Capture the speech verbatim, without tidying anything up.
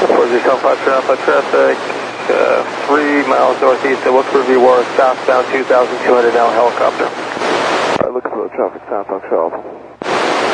four zero seven five, turn off traffic, uh, three miles northeast of Wilkesboro V War, southbound two thousand two hundred now, helicopter. Alright, looking for the traffic, southbound Charles.